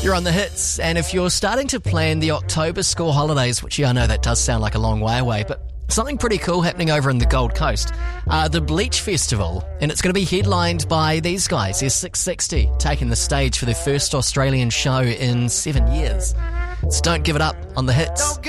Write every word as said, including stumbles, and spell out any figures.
You're on the hits, and if you're starting to plan the October school holidays, which yeah, I know that does sound like a long way away, but something pretty cool happening over in the Gold Coast, uh, the Bleach Festival, and it's going to be headlined by these guys. They're six sixty, taking the stage for their first Australian show in seven years. So don't give it up on the hits.